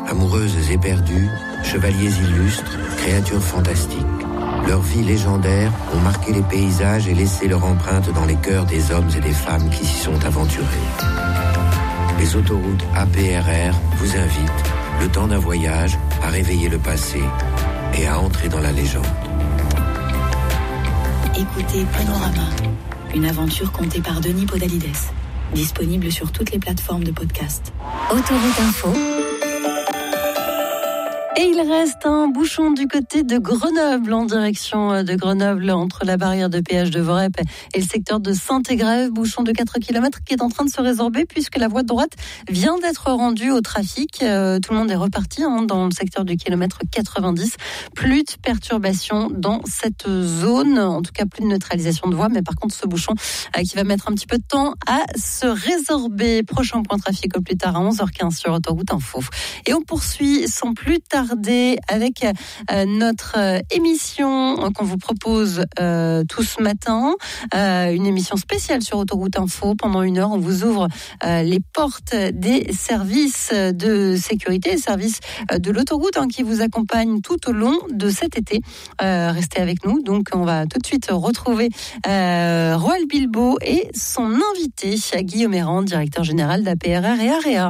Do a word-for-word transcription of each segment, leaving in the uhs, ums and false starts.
Amoureuses éperdues, chevaliers illustres, créatures fantastiques. Leurs vies légendaires ont marqué les paysages et laissé leur empreinte dans les cœurs des hommes et des femmes qui s'y sont aventurés. Les autoroutes A P R R vous invitent, le temps d'un voyage, à réveiller le passé et à entrer dans la légende. Écoutez Panorama, une aventure contée par Denis Podalides. Disponible sur toutes les plateformes de podcast. Autoroute Info. Et il reste un bouchon du côté de Grenoble, en direction de Grenoble, entre la barrière de péage de Vorep et le secteur de Saint-Égrève. Bouchon de quatre kilomètres qui est en train de se résorber puisque la voie de droite vient d'être rendue au trafic. Euh, tout le monde est reparti hein, dans le secteur du kilomètre quatre-vingt-dix. Plus de perturbations dans cette zone, en tout cas plus de neutralisation de voie, mais par contre ce bouchon euh, qui va mettre un petit peu de temps à se résorber. Prochain point trafic au plus tard à onze heures quinze sur Autoroute Info. Et on poursuit sans plus tarder avec euh, notre euh, émission qu'on vous propose euh, tout ce matin, euh, une émission spéciale sur Autoroute Info. Pendant une heure, on vous ouvre euh, les portes des services de sécurité, les services euh, de l'autoroute hein, qui vous accompagnent tout au long de cet été. Euh, restez avec nous. Donc, on va tout de suite retrouver euh, Roald Bilbo et son invité, Guillaume Errand, directeur général d'A P R R et AREA.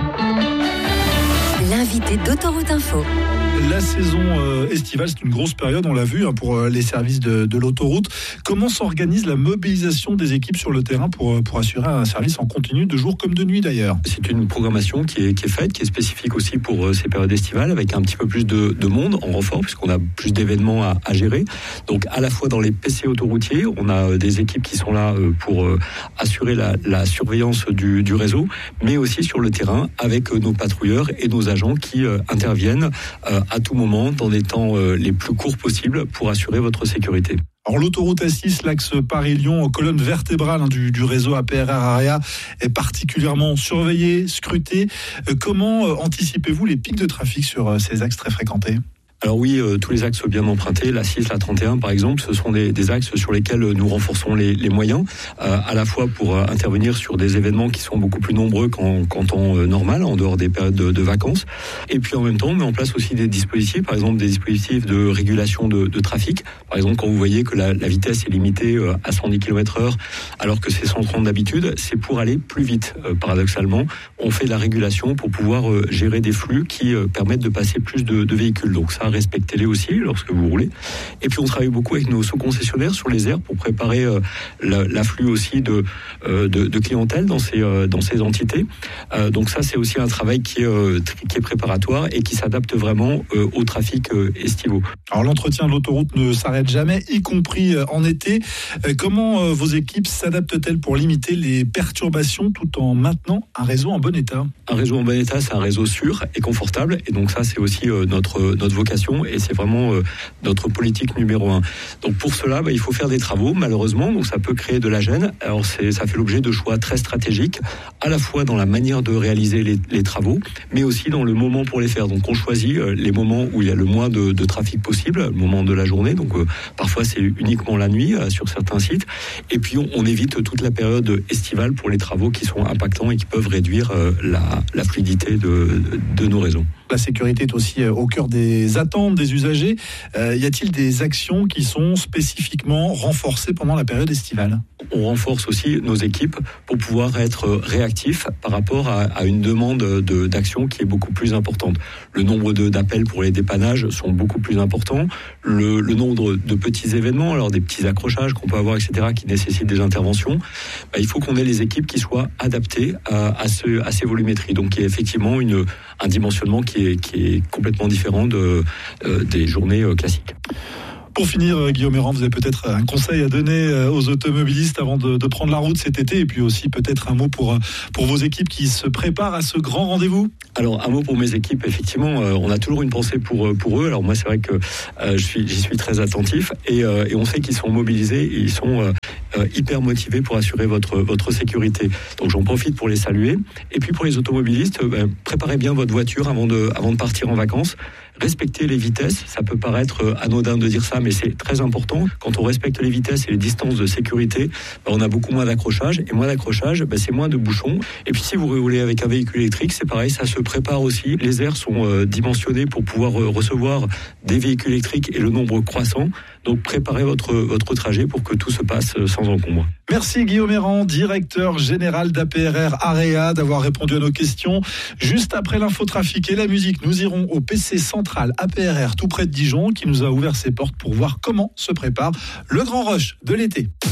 L'invité d'Autoroute Info. La saison euh, estivale, c'est une grosse période, on l'a vu, hein, pour euh, les services de, de l'autoroute. Comment s'organise la mobilisation des équipes sur le terrain pour, pour assurer un service en continu, de jour comme de nuit d'ailleurs? C'est une programmation qui est, qui est faite, qui est spécifique aussi pour euh, ces périodes estivales, avec un petit peu plus de, de monde en renfort, puisqu'on a plus d'événements à, à gérer. Donc à la fois dans les P C autoroutiers, on a euh, des équipes qui sont là euh, pour euh, assurer la, la surveillance du, du réseau, mais aussi sur le terrain, avec euh, nos patrouilleurs et nos agents qui euh, interviennent euh, à tout moment, dans des temps euh, les plus courts possibles, pour assurer votre sécurité. Alors l'autoroute A six, l'axe Paris-Lyon, colonne vertébrale hein, du, du réseau A P R R AREA, est particulièrement surveillée, scrutée. Euh, comment euh, anticipez-vous les pics de trafic sur euh, ces axes très fréquentés ? Alors oui, euh, tous les axes bien empruntés, la six, la trente et un par exemple, ce sont des, des axes sur lesquels nous renforçons les, les moyens, euh, à la fois pour euh, intervenir sur des événements qui sont beaucoup plus nombreux qu'en, qu'en temps euh, normal, en dehors des périodes de, de vacances, et puis en même temps on met en place aussi des dispositifs, par exemple des dispositifs de régulation de, de trafic. Par exemple, quand vous voyez que la, la vitesse est limitée euh, à cent dix kilomètres heure, alors que c'est cent trente d'habitude, c'est pour aller plus vite. Euh, paradoxalement, on fait de la régulation pour pouvoir euh, gérer des flux qui euh, permettent de passer plus de, de véhicules. Donc ça, respectez-les aussi lorsque vous roulez. Et puis on travaille beaucoup avec nos sous-concessionnaires sur les aires pour préparer euh, l'afflux aussi de, euh, de, de clientèle dans ces, euh, dans ces entités. Euh, donc ça, c'est aussi un travail qui est, euh, qui est préparatoire et qui s'adapte vraiment euh, au trafic euh, estivaux. Alors l'entretien de l'autoroute ne s'arrête jamais, y compris euh, en été. Euh, comment euh, vos équipes s'adaptent-elles pour limiter les perturbations tout en maintenant un réseau en bon état ? Un réseau en bon état, c'est un réseau sûr et confortable. Et donc ça, c'est aussi euh, notre, notre vocation. Et c'est vraiment euh, notre politique numéro un. Donc pour cela, bah, il faut faire des travaux, malheureusement, donc ça peut créer de la gêne. Alors c'est, ça fait l'objet de choix très stratégiques, à la fois dans la manière de réaliser les, les travaux, mais aussi dans le moment pour les faire. Donc on choisit euh, les moments où il y a le moins de, de trafic possible, le moment de la journée, donc euh, parfois c'est uniquement la nuit euh, sur certains sites, et puis on, on évite toute la période estivale pour les travaux qui sont impactants et qui peuvent réduire euh, la, la fluidité de, de nos réseaux. La sécurité est aussi au cœur des attentes des usagers. Euh, y a-t-il des actions qui sont spécifiquement renforcées pendant la période estivale ? On renforce aussi nos équipes pour pouvoir être réactifs par rapport à, à une demande de, d'action qui est beaucoup plus importante. Le nombre de, d'appels pour les dépannages sont beaucoup plus importants. Le, le nombre de petits événements, alors des petits accrochages qu'on peut avoir, et cetera, qui nécessitent des interventions, bah, il faut qu'on ait les équipes qui soient adaptées à, à, ce, à ces volumétries. Donc il y a effectivement une, un dimensionnement qui est, qui est complètement différent de, euh, des journées euh, classiques. Pour finir, Guillaume Errand, vous avez peut-être un conseil à donner aux automobilistes avant de, de prendre la route cet été, et puis aussi peut-être un mot pour, pour vos équipes qui se préparent à ce grand rendez-vous. Alors un mot pour mes équipes, effectivement, euh, on a toujours une pensée pour, pour eux. Alors moi c'est vrai que euh, je suis, j'y suis très attentif, et, euh, et on sait qu'ils sont mobilisés, et ils sont euh, euh, hyper motivés pour assurer votre, votre sécurité. Donc j'en profite pour les saluer. Et puis pour les automobilistes, euh, préparez bien votre voiture avant de, avant de partir en vacances. respecter les vitesses. Ça peut paraître anodin de dire ça, mais c'est très important. Quand on respecte les vitesses et les distances de sécurité, bah, on a beaucoup moins d'accrochage. Et moins d'accrochage, bah, c'est moins de bouchons. Et puis si vous roulez avec un véhicule électrique, c'est pareil, ça se prépare aussi. Les aires sont euh, dimensionnées pour pouvoir euh, recevoir des véhicules électriques et le nombre croissant. Donc préparez votre, votre trajet pour que tout se passe sans encombre. Merci Guillaume Errand, directeur général d'A P R R Area, d'avoir répondu à nos questions. Juste après l'infotrafic et la musique, nous irons au P C central A P R R tout près de Dijon, qui nous a ouvert ses portes pour voir comment se prépare le grand rush de l'été.